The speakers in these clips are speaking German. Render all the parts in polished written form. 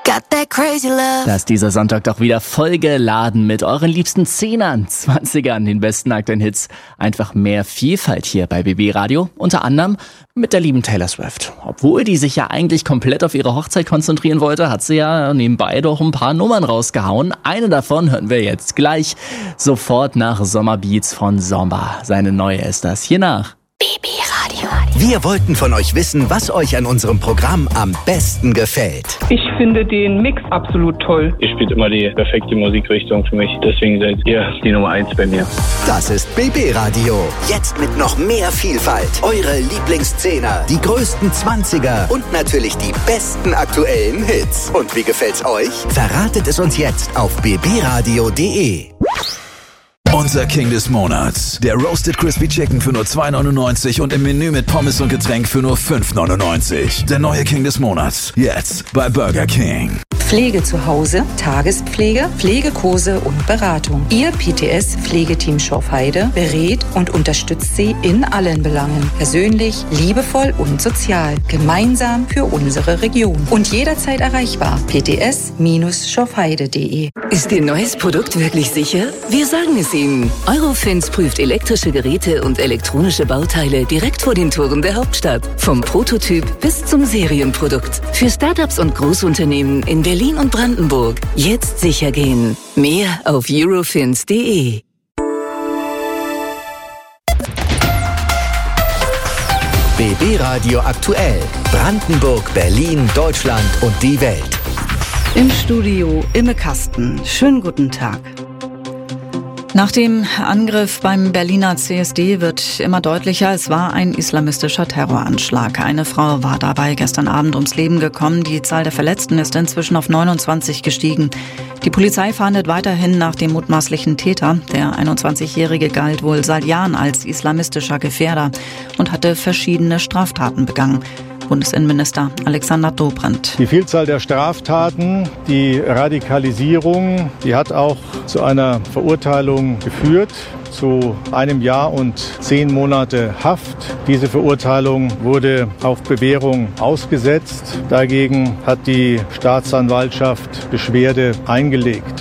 Got that crazy love. Da ist dieser Sonntag doch wieder vollgeladen mit euren liebsten 10ern, 20ern, den besten aktuellen Hits. Einfach mehr Vielfalt hier bei BB Radio, unter anderem mit der lieben Taylor Swift. Obwohl die sich ja eigentlich komplett auf ihre Hochzeit konzentrieren wollte, hat sie ja nebenbei doch ein paar Nummern rausgehauen. Eine davon hören wir jetzt gleich sofort nach Sommerbeats von Zomba. Seine neue ist das hier nach BB Radio. Wir wollten von euch wissen, was euch an unserem Programm am besten gefällt. Ich finde den Mix absolut toll. Ihr spielt immer die perfekte Musikrichtung für mich. Deswegen seid ihr die Nummer 1 bei mir. Das ist BB Radio. Jetzt mit noch mehr Vielfalt. Eure Lieblingsszehner, die größten 20er und natürlich die besten aktuellen Hits. Und wie gefällt's euch? Verratet es uns jetzt auf bbradio.de. Unser King des Monats. Der Roasted Crispy Chicken für nur 2,99 und im Menü mit Pommes und Getränk für nur 5,99. Der neue King des Monats. Jetzt bei Burger King. Pflege zu Hause, Tagespflege, Pflegekurse und Beratung. Ihr PTS-Pflegeteam Schorfheide berät und unterstützt Sie in allen Belangen. Persönlich, liebevoll und sozial. Gemeinsam für unsere Region. Und jederzeit erreichbar. pts-schorfheide.de. Ist Ihr neues Produkt wirklich sicher? Wir sagen es Ihnen. Eurofins prüft elektrische Geräte und elektronische Bauteile direkt vor den Toren der Hauptstadt. Vom Prototyp bis zum Serienprodukt. Für Startups und Großunternehmen in Berlin und Brandenburg. Jetzt sicher gehen. Mehr auf eurofins.de. BB Radio aktuell. Brandenburg, Berlin, Deutschland und die Welt. Im Studio Imme Kasten. Schönen guten Tag. Nach dem Angriff beim Berliner CSD wird immer deutlicher, es war ein islamistischer Terroranschlag. Eine Frau war dabei gestern Abend ums Leben gekommen. Die Zahl der Verletzten ist inzwischen auf 29 gestiegen. Die Polizei fahndet weiterhin nach dem mutmaßlichen Täter. Der 21-Jährige galt wohl seit Jahren als islamistischer Gefährder und hatte verschiedene Straftaten begangen. Bundesinnenminister Alexander Dobrindt. Die Vielzahl der Straftaten, die Radikalisierung, die hat auch zu einer Verurteilung geführt, zu 1 Jahr und 10 Monate Haft. Diese Verurteilung wurde auf Bewährung ausgesetzt. Dagegen hat die Staatsanwaltschaft Beschwerde eingelegt.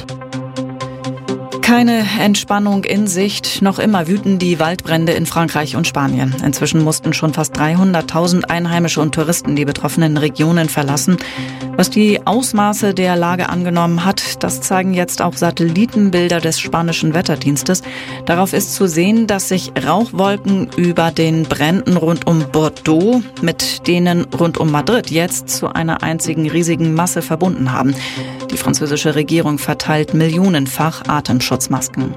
Keine Entspannung in Sicht. Noch immer wüten die Waldbrände in Frankreich und Spanien. Inzwischen mussten schon fast 300.000 Einheimische und Touristen die betroffenen Regionen verlassen. Was die Ausmaße der Lage angenommen hat, das zeigen jetzt auch Satellitenbilder des spanischen Wetterdienstes. Darauf ist zu sehen, dass sich Rauchwolken über den Bränden rund um Bordeaux mit denen rund um Madrid jetzt zu einer einzigen riesigen Masse verbunden haben. Die französische Regierung verteilt millionenfach Atemschutzmasken.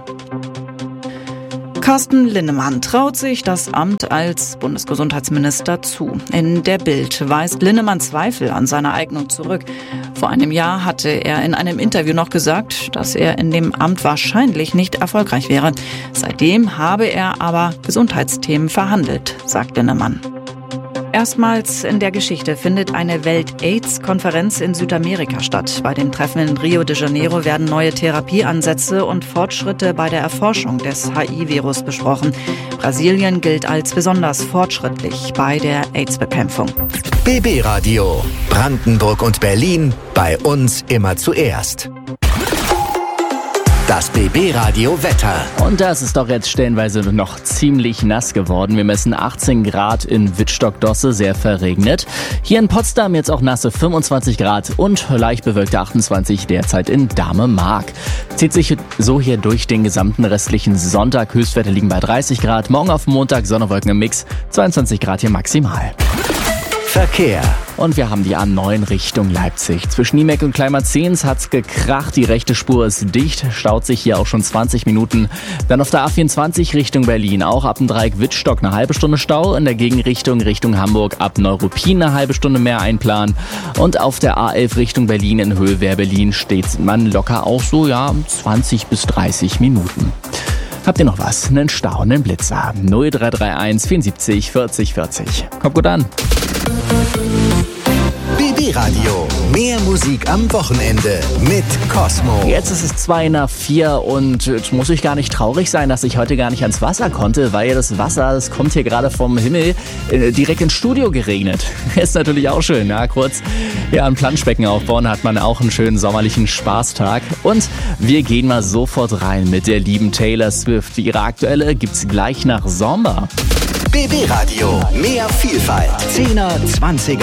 Carsten Linnemann traut sich das Amt als Bundesgesundheitsminister zu. In der Bild weist Linnemann Zweifel an seiner Eignung zurück. Vor einem Jahr hatte er in einem Interview noch gesagt, dass er in dem Amt wahrscheinlich nicht erfolgreich wäre. Seitdem habe er aber Gesundheitsthemen verhandelt, sagt Linnemann. Erstmals in der Geschichte findet eine Welt-AIDS-Konferenz in Südamerika statt. Bei dem Treffen in Rio de Janeiro werden neue Therapieansätze und Fortschritte bei der Erforschung des HIV-Virus besprochen. Brasilien gilt als besonders fortschrittlich bei der AIDS-Bekämpfung. BB Radio. Brandenburg und Berlin. Bei uns immer zuerst. Das BB Radio Wetter. Und das ist doch jetzt stellenweise noch ziemlich nass geworden. Wir messen 18 Grad in Wittstock-Dosse, sehr verregnet. Hier in Potsdam jetzt auch nasse 25 Grad und leicht bewölkte 28 derzeit in Dahme-Mark. Zieht sich so hier durch den gesamten restlichen Sonntag. Höchstwerte liegen bei 30 Grad. Morgen auf Montag Sonne, Wolken im Mix. 22 Grad hier maximal. Verkehr. Und wir haben die A9 Richtung Leipzig. Zwischen Niemek und Kleinmarzens hat's gekracht. Die rechte Spur ist dicht. Staut sich hier auch schon 20 Minuten. Dann auf der A24 Richtung Berlin. Auch ab dem Dreieck Wittstock eine halbe Stunde Stau. In der Gegenrichtung Richtung Hamburg ab Neuruppin eine halbe Stunde mehr einplanen. Und auf der A11 Richtung Berlin in Höhe Berlin steht man locker auch so, 20 bis 30 Minuten. Habt ihr noch was? Einen Stau, einen Blitzer? 0331 74 40 40. Kommt gut an. BB BB Radio. Mehr Musik am Wochenende mit Cosmo. Jetzt ist es 3:04 und jetzt muss ich gar nicht traurig sein, dass ich heute gar nicht ans Wasser konnte, weil das Wasser, das kommt hier gerade vom Himmel direkt ins Studio geregnet. Ist natürlich auch schön, ja, kurz ein Planschbecken aufbauen, hat man auch einen schönen sommerlichen Spaßtag. Und wir gehen mal sofort rein mit der lieben Taylor Swift. Ihre aktuelle gibt's gleich nach Sommer. BB Radio. Mehr Vielfalt. 10er, 20er.